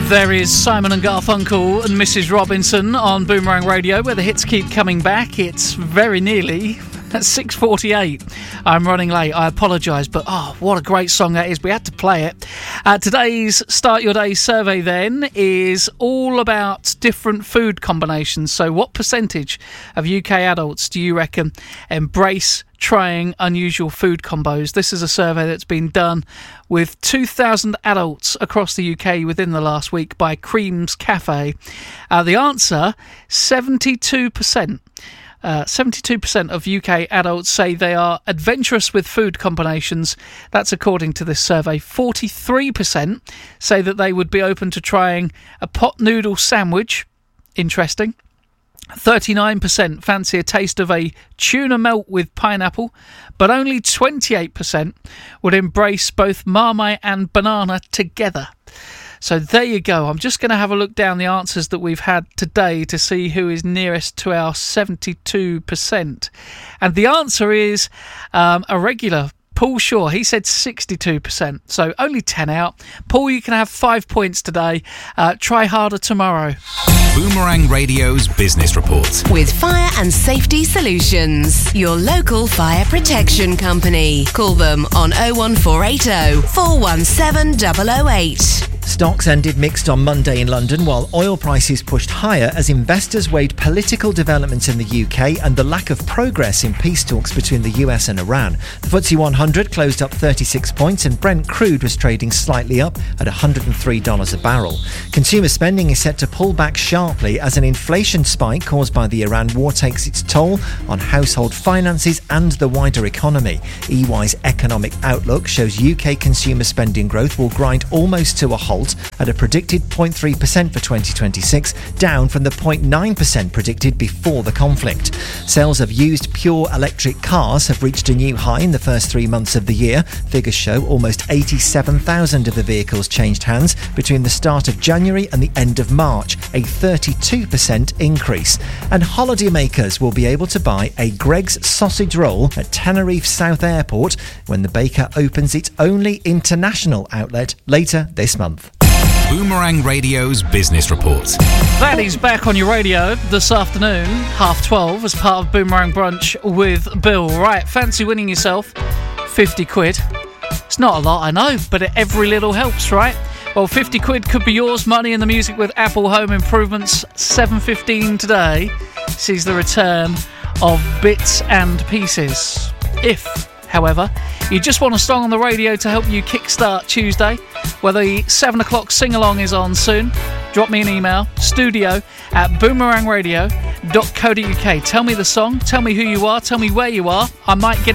There is Simon and Garfunkel and Mrs. Robinson on Boomerang Radio, where the hits keep coming back. It's very nearly 6:48. I'm running late, I apologise, but what a great song that is. We had to play it. Today's Start Your Day survey then is all about different food combinations. So what percentage of UK adults do you reckon embrace trying unusual food combos? This is a survey that's been done with 2,000 adults across the UK within the last week by Creams Cafe. The answer, 72%. 72% of UK adults say they are adventurous with food combinations. That's according to this survey. 43% say that they would be open to trying a pot noodle sandwich. Interesting. 39% fancy a taste of a tuna melt with pineapple, but only 28% would embrace both Marmite and banana together. So there you go. I'm just going to have a look down the answers that we've had today to see who is nearest to our 72%. And the answer is a regular, Paul Shaw. He said 62%, so only 10 out. Paul, you can have 5 points today. Try harder tomorrow. Boomerang Radio's Business Report. With Fire and Safety Solutions, your local fire protection company. Call them on 01480 417 008. Stocks ended mixed on Monday in London, while oil prices pushed higher as investors weighed political developments in the UK and the lack of progress in peace talks between the US and Iran. The FTSE 100 closed up 36 points and Brent crude was trading slightly up at $103 a barrel. Consumer spending is set to pull back sharply as an inflation spike caused by the Iran war takes its toll on household finances and the wider economy. EY's economic outlook shows UK consumer spending growth will grind almost to a halt at a predicted 0.3% for 2026, down from the 0.9% predicted before the conflict. Sales of used pure electric cars have reached a new high in the first 3 months of the year. Figures show almost 87,000 of the vehicles changed hands between the start of January and the end of March, a 32% increase. And holidaymakers will be able to buy a Greggs sausage roll at Tenerife South Airport when the baker opens its only international outlet later this month. Boomerang Radio's Business Report. That is back on your radio this afternoon, 12:30, as part of Boomerang Brunch with Bill. Right, fancy winning yourself 50 quid. It's not a lot, I know, but every little helps, right? Well, 50 quid could be yours. Money in the music with Apple Home Improvements. 7:15 today sees the return of Bits and Pieces. If, however, you just want a song on the radio to help you kickstart Tuesday, whether the 7 o'clock sing-along is on soon, drop me an email, studio@boomerangradio.co.uk. Tell me the song, tell me who you are, tell me where you are. I might get